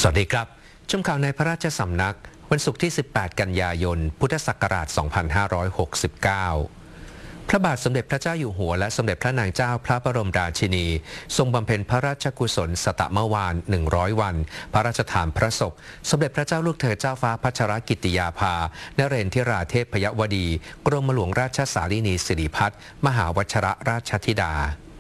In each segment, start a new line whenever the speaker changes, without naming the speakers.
สวัสดีครับชมข่าวในพระราชสำนักวันศุกร์ที่ 18 กันยายน พุทธศักราช 2569 พระบาทสมเด็จพระเจ้าอยู่หัวและสมเด็จพระนางเจ้าพระบรมราชินีทรงบำเพ็ญพระราชกุศลสตมวาล100 วันพระราชทานพระศพสมเด็จพระเจ้าลูกเธอเจ้าฟ้าพัชรกิติยาภานเรนทิราเทพยวดีกรมหลวงราชสารินีสิริพัฒน์มหาวชรราชธิดา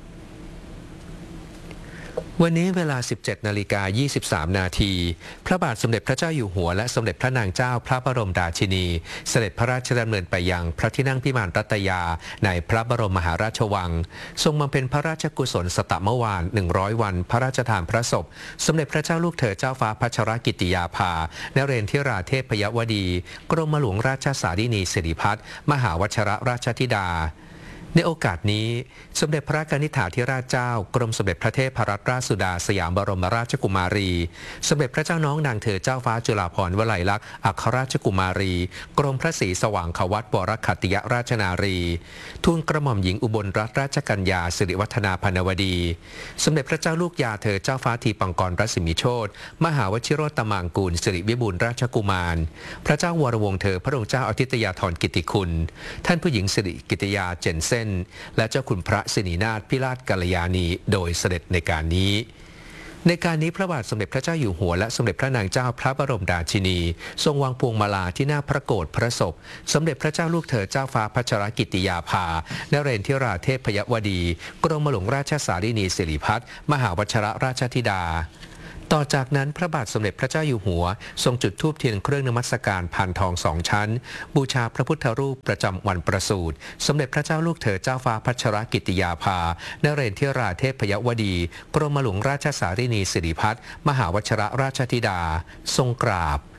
วันนี้เวลา 17:23 นาทีพระบาทสมเด็จพระเจ้าอยู่หัวและสมเด็จพระนางเจ้าพระบรมราชินีเสด็จพระราชดำเนินไปยังพระที่นั่งพิมานรัตยาในพระบรมมหาราชวังทรงบำเพ็ญพระราชกุศลสตมวาล100 วันพระราชทานพระศพสมเด็จพระเจ้าลูกเธอเจ้าฟ้าพัชรกิติยาภานเรนทิราเทพยวดีกรมหลวงราชสารินีสิริพัฒน์มหาวชรราชธิดาในโอกาสนี้สมเด็จพระกนิษฐาธิราชเจ้ากรมสมเด็จพระเทพรัตนราชสุดาสยามบรมราชกุมารีสมเด็จพระเจ้าน้องนางเธอเจ้าฟ้าจุฬาภรณ์วลัยลักษณ์อัครราชกุมารีกรมพระศรีสว่างขวัตวรขัตติยราชนารีทูลกระหม่อมหญิงอุบลรัตนราชกัญญาสิริวัฒนาพนวดีสมเด็จพระเจ้าลูกยาเธอเจ้าฟ้าทีปังกรรัศมีโชติมหาวชิโรตมังกูลสิริวิบูลย์ราชกุมารพระเจ้าวรวงศ์เธอพระองค์เจ้าอาทิตยาธรกิติคุณท่านผู้หญิงสิริกิติยาเจนเซ่นและเจ้าคุณพระสินีนาถพิราชกัลยาณีโดยเสด็จในการนี้พระบาทสมเด็จพระเจ้าอยู่หัวและสมเด็จพระนางเจ้าพระบรมราชินีทรงวางพวงมาลาที่หน้าพระโกฐพระศพสมเด็จพระเจ้าลูกเธอเจ้าฟ้าพัชรกิติยาภานเรนทิราเทพยวดีกรมหลวงราชสารินีสิริพัฒน์มหาวชรราชธิดาต่อจากนั้นพระบาทสมเด็จพระเจ้าอยู่หัวทรงจุดธูปเทียนเครื่องนมัสการพานทอง2 ชั้นบูชาพระพุทธรูปประจำวันประสูติสมเด็จพระเจ้าลูกเธอเจ้าฟ้าพัชรกิติยาภานเรนทิราเทพยวดีกรมหลวงราชสารินีสิริพัฒน์มหาวชรราชธิดาทรงกราบ